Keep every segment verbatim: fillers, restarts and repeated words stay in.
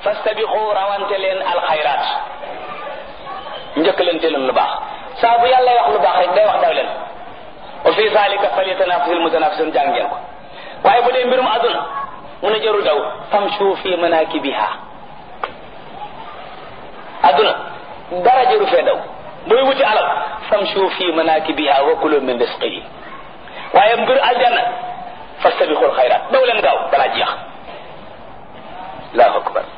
fastabiqu rawante leen alxayraat njëkkalante leen lu baax saa bu yàlla wax lu baax rek day wax daw leen wa fi zalika falyatanafasil mutanafisun jàng ngeen ko waaye bu dee mbirum àdduna mun a jarul daw famshu fi manakibiha àdduna dara jaru fee daw booy wuti alal famshu fi manakibiha wa kulu min rizqihi waaye mbir aljanna fastabiqul xayraat daw leen gaaw balaa jeex allahu akbar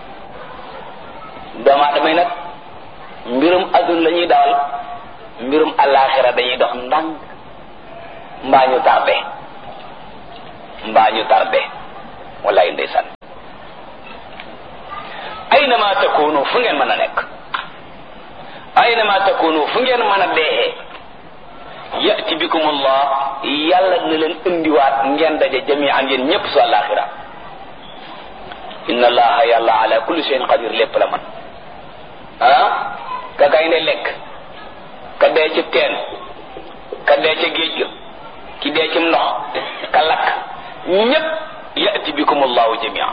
doomu aadama yi nag mbirum àdduna la ñuy dawal mbirum alaxira dañuy dox ndànk mbaa ñu tardé mbaa ñu tardé wallaay ndeysaan aynama takunu fu ngeen mën a nekk aynama takunu fu ngeen mën a deexee yati bikumullah yàlla na leen indiwaat ngeen daje jami'an yéen ñëpp su alaxira inna allaha yàlla ala kulli shay'in qadir lépp la man ah ka gaynde lekk ka dee ci teen ka dee ca géej ga ki dee ci ndox ka lakk ñëpp yati bikumullahu jami'an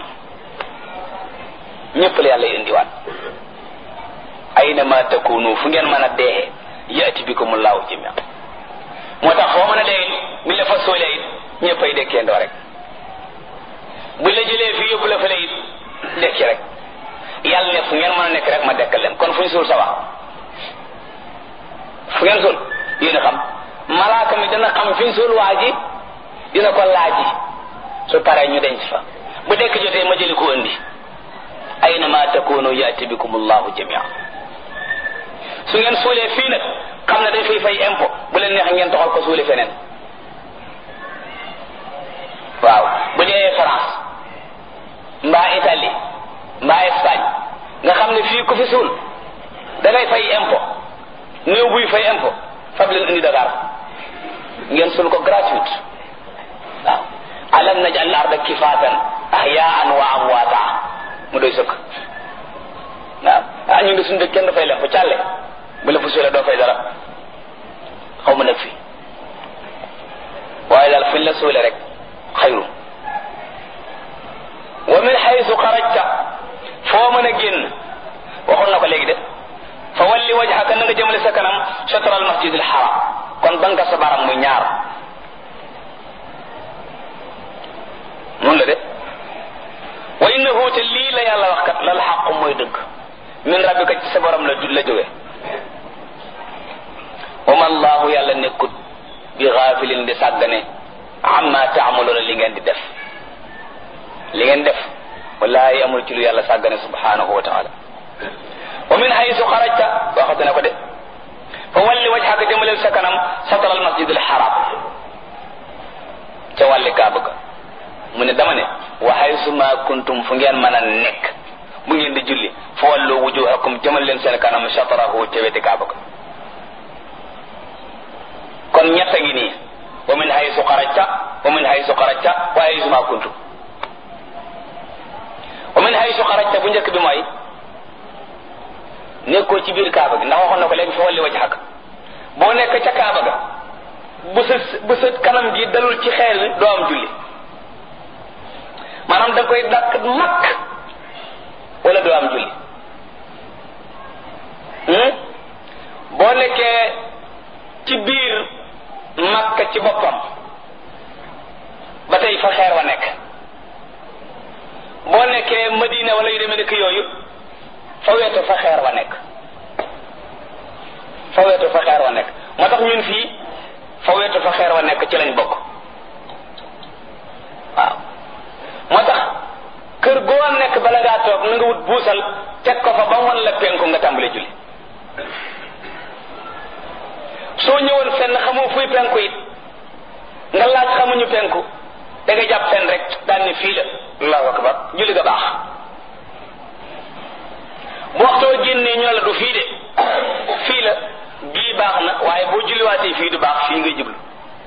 ñëpp la yàlla indiwaat aynama takunu fu ngeen mën a deexee yati bikumullahu jami'an moo tax foo mën a dee bi la fa soolee it ñëppay dekkeendoo rek bu la jëlee fii yóbbu la fële it dekki rek yàlla ne fu ngeen mën a nekk rek ma dekkal leen kon fu ñu suul sa wax fu ngeen suul yéen a xam malaaka mi dana xam fi ñu suul waa ji dina ko laaji su paree ñu denc fa bu dekk jotee ma jëli ko indi aynama takunu yati bikumullahu jami'an su ngeen suulee fii nag xam ne dañ fay fay impôt bu leen neex ngeen toxal ko suuli feneen waaw bu dee France mbaa Italie mbaa Espagne nga xam ne fii ku fi suul da ngay fay impôt néew buy fay impôt fab leen indi Dakar ngeen suul ko gratuite waaw alam naj'al al-arda kifatan ahya'an wa amwata mu doy sëkk waaw ah ñu ngi suñu dëkk kenn dafay lemp càlle bu la fu suulee doo fay dara xaw ma nag fii waaye daal fuñ la suule rek xayru wa min haythu xarajta foo mën a génn waxoon na ko léegi de fa walli wajhaka na nga jëmale sa kanam shatra al masjid al haram kon banka sa baram muy ñaar noonu la de wa innahu te lii la yàlla wax kat lal xaqu mooy dëgg min rabbika ci sa borom la la jóge wa ma allahu yàlla nekkut bi gaafilin di sàggane amma taamaluuna li ngeen di def li ngeen def wallahi amul ci lu yàlla sàggane subhanahu wa taala wa min haythu xarajta waxatu na ko de fa walli wajhaka jëmaleel sa kanam satara al masjid al haram ca wàlli kaaba ga mu ne dama ne wa haythu ma kuntum fu ngeen mën a nekk bu ngeen di julli fa wallu wujuhakum jëmal leen seen kanam satarahu ca weti kaaba ga kon ñett gi nii wa min haythu xarajta wa min haythu xarajta wa haythu ma kuntum wa min haythu xarajta bu njëkk bi mooy nekkoo ci biir kaaba gi ndax waxoon na ko léegi fa walli wajhaka boo nekk ca kaaba ga bu sa bu sa kanam gi dalul ci xeer wi doo am julli maanaam da nga koy dàkk makk wala doo am julli boo nekkee ci biir makka ci boppam ba tey fa xeer wa nekk boo nekkee madina wala yu demee nekk yooyu fa wetu fa xeer wa nekk fa wetu fa xeer wa nekk moo tax ñun fii fa wetu fa xeer wa nekk ci lañ bokk waaw moo tax kër goo nekk bala ngaa toog na nga wut buusal teg ko fa ba wan la penku nga tàmbale julli soo ñëwoon fenn xamoo fuy penku it nga laaj xamuñu penku da nga jàpp fenn rek daan ne fii la allahu akbar julli ga baax bu waxtoo génnee ñu la du fii de fii la bii baax na waaye boo julliwaatee fii du baax fii ngay jublu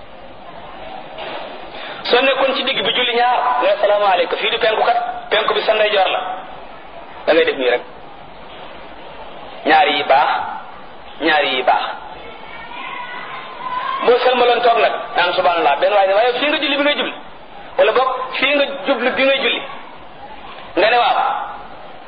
soo nekkoon ci digg bi julli ñaar nga asalaamaaleykum fii du penku kat penku bi sa ndeyjoor la da ngay def nii rek ñaar yi baax ñaar yi baax boo sëlmaloon toog nag naan subhanallah benn waaye ne waaye fii nga julli bi ngay jubli wala boog fii nga jublu bi ngay julli nga ne waaw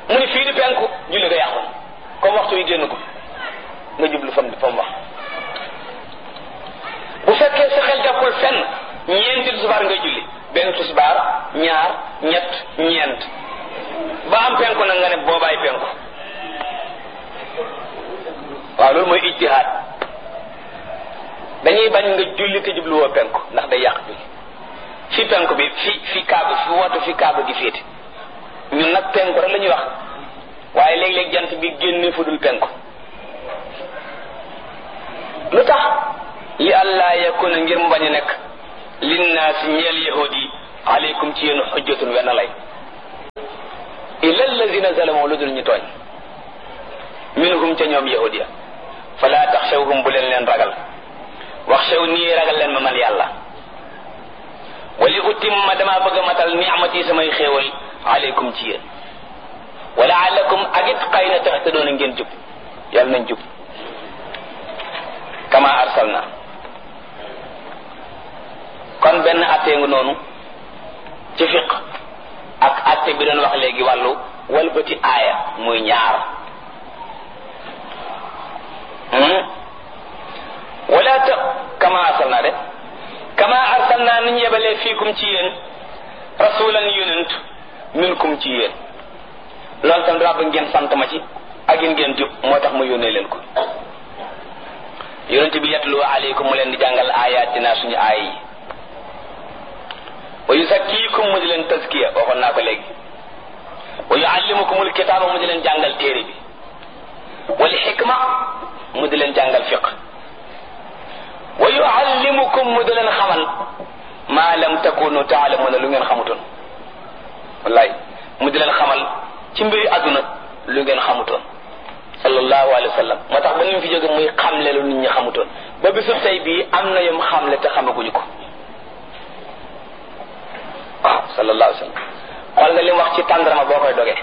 ñeent ba am penku nag nga ne boobaay penku waaw loolu mooy ijtihaad dañuy bañ nga julli te jubluwoo penku ndax day yàq julli fi penku bi fi fi kaaba fi wootu fi kaaba gi féete ñun nag penku rek la ñuy wax waaye léeg-léeg jant bi génne fu dul penku lu tax li allah yakuna ngir mu bañ a nekk linnaasi ñeel yahud yi aleykum ci yéen xujjatun wenn lay illa allazina zalamu lu dul ñu tooñ minhum ca ñoom yahud ya fala taxshawhum bu leen leen ragal wax xew nii ragal leen ma man yàlla wali utimma dama bëgg a matal ni'mati samay xéewal aleykum ci yéen wala alakum agit xëy na tax te doon ngeen jub yàlla nañ jub kama arsalna kon benn attee nga noonu ci fiq ak atte bi doon wax léegi wàllu walbati aaya muy ñaar wala ta kama arsalna de kama arsalna niñ yebalee fiikum ci yéen rasulan yonent minkum ci yéen loolu tam dama bëgg ngeen sant ma ci ak yéen ngeen jub moo tax ma yónnee leen ko yonent bi yatlu aleykum mu leen di jàngal ayatina suñu aay yi wa yusakkiikum mu di leen tazkiya waxoon naa ko léegi wa yuallimukumul kitaaba mu di leen jàngal téere bi wal xikma mu di leen jàngal fiq wa yuallimukum mu di leen xamal maa lam takunu taalamuna lu ngeen xamutoon wallaay mu di leen xamal ci mbiri àdduna lu ngeen xamutoon sallallahu alayhi wa sallam moo tax ba ñu fi jóge muy xamle lu nit ñi xamutoon ba bisu tey bii am na yom xamle te xamaguñu ko waaw sallallahu alayhi wa sallam xool nga li mu wax ci tàndarma boo koy dogee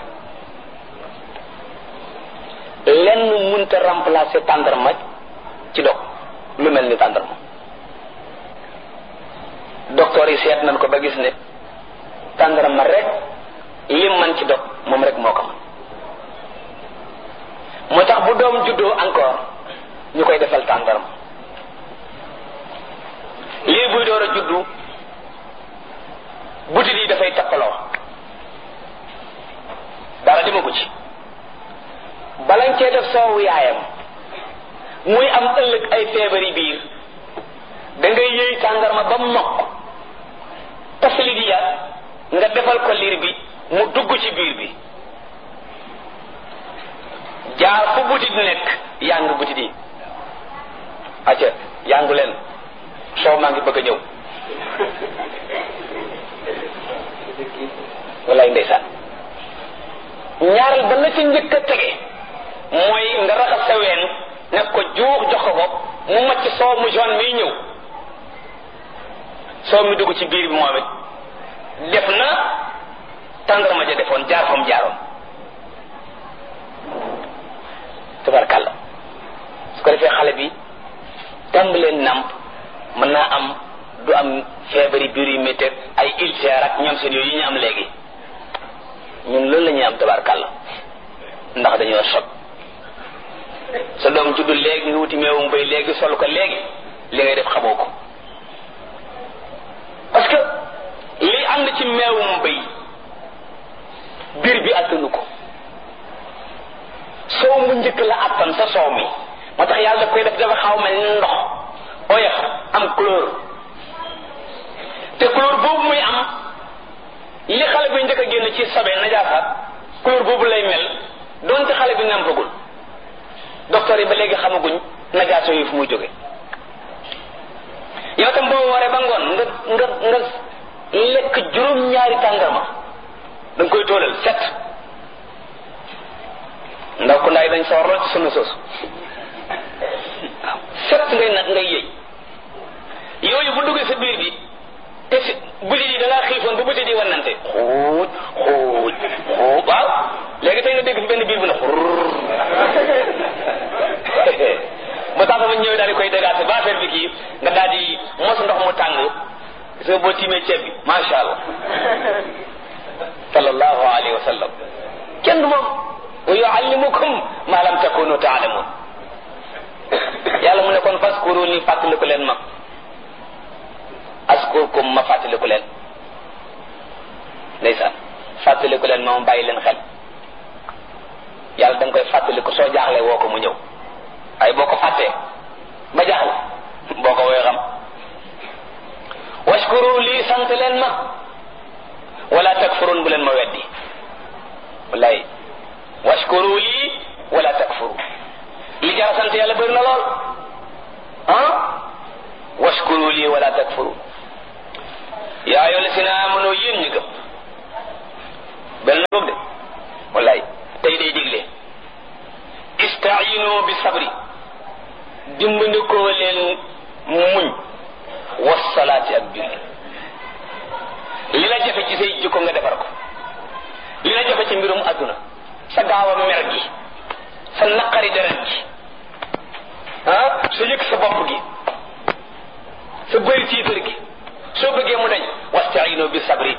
lenn munta remplacer tàndarma ci dog lu mel ni tàndarma docteur yi seet nañ ko ba gis ne tàndarma rek lim man ci dog moom rek moo ko man moo tax bu doom juddoo encore ñu koy defal tàndarma lii buy door a juddu butit yi dafay tappaloo dara demagu ci balañ cee def soowu yaayam muy am ëllëg ay feebari biir da ngay yëy tàndarma ba mokk tafli di ya nga defal ko liir bi mu dugg ci biir bi jaar fu butit nekk yàng butit yi acca yàngu leen soow maa ngi bëgg a ñëw wallaay ndeysaan ñaaral ba la ci njëkk a tege mooy nga raxas sa ween nekk ko juux jox ko ko mu macc soow mu jaune miy ñëw soow mi dugg ci biir bi moom it def na tàndarma ja defoon jaar fa mu jaaroon tabarkàlla su ko defee xale bi tàmbaleen nàmp mën naa am du am feebari biir yu métti ay ulcère ak ñoom seen yooyu yi ñu am léegi ñun loolu la ñuy am tabarkàlla ndax dañoo sot sa doom juddu léegi nga wuti meewum bay léegi sol ko léegi li ngay def xamoo ko parce que li ànd ci meewum bay biir bi attanu ko soow mu njëkk la attan sa soow mi moo tax yàlla daf koy def dafa xaw mel ni ndox oyof am couleur te couleur boobu muy am li xale bi njëkk a génn ci sobe najaasaat couleur boobu lay mel doonte xale bi nampagul docteur yi ba léegi xamaguñ najaasa yi fu muy jóge yow tam boo waree ba ngoon nga nga nga lekk juróom-ñaari tàndarma da nga koy toolal set ndaw ko ndaay dañ sawar lool ci sunna soosu waaw set ngay nag ngay yëy yooyu bu duggee sa biir bi te si butit yi da ngaa xiifoon ba butit yi wannante xuuj xuuj xuuj waaw léegi tey nga dégg fi benn biir bu ne xurr ba tax ma ñëwee daal di koy dégaase ba affaire bi kii nga daal di mos ndox mu tàng soo boo tiimee ceeb bi macha allah sallallahu alayhi wa sallam kenn du moom wa yuallimukum ma lam takunu taalamun yàlla mu ne kon faskuru ni fàttaliku leen ma askurkum ma fàttaliku leen ndeysaan fàttaliku leen moom bàyyi leen xel yàlla da nga koy fàttaliku soo jaaxle woo ko mu ñëw ay boo ko fàttee ba jaaxle boo ko woy xam washkuru lii sant leen ma wala takfurun bu leen ma weddi wallaay washkuru lii wala takfuru li jar sant yàlla bëri na lool ah washkuru lii wala takfuru yaa ayyuha llazina amanu yéen ñu gëm bel na de wallaay tey day digle istaayinu bi sabri dimbandikoo leen muñ wasalaati ak julli li la jafe ci say jikko nga defar ko li la jafe ci mbirum adduna sa gaaw a mer gi sa naqari deret gi ah sa yëg sa bopp gi sa bëri tiitar gi soo bëggee mu dañ wastaayinu bi sabri